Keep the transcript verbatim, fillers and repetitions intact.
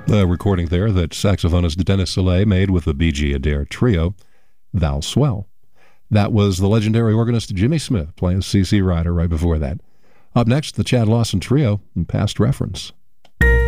The recording there that saxophonist Dennis Soleil made with the Bee Gee Adair Trio, Thou Swell. That was the legendary organist Jimmy Smith playing C C Rider right before that. Up next, the Chad Lawson Trio and Past Reference.